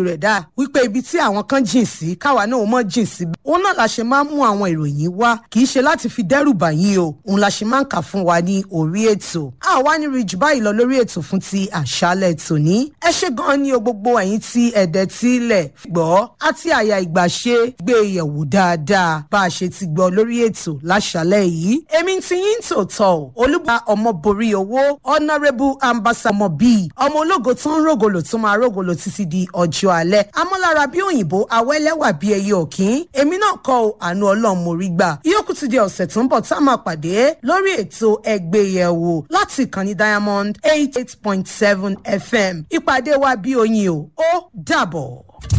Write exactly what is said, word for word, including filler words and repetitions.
rẹ̀ dáa wípé ibi tí àwọn kan jìn sí káwa náà mọ̀ jìn sí. òun náà la ṣe máa ń mú àwọn ìròyìn wá kì í ṣe láti fi dẹ́rù bà yín o òun la ṣe máa ń kà fún wa ní orí ètò. a wá ní rí jù báyìí lọ lórí ètò fún ti àṣálẹ́ tòní. ẹ ṣé gan ni o gbogbo ẹ̀yin tí ẹ̀dẹ̀ tílẹ̀ gbọ́ àti àyà ìgbàṣe gbé yẹ̀wò dáadáa bá a ṣe ti gbọ́ lórí ètò láṣálẹ́ yìí. èmi ti yín tòótọ́ olúbà ọmọ borí owó honourable ambassador ọmọ bíi ọmọ ológo tó ń rògòlò tó máa rògòlò títí di ọjọ́ alẹ́. amọ́lára bí òyìnbó awẹ́lẹ́wà bí ẹyẹ òkín èmi náà kọ́ ọ àánú ọlọ́run mo rí gbà. ìyókù ti di ọ̀sẹ̀ tó ń bọ̀ tá a máa pàdé lórí ètò ẹgbẹ́yẹ̀wò láti ìkànnì diamond eight eight point seven f m. ìpàdé wa bí oyin o ó dàbọ̀.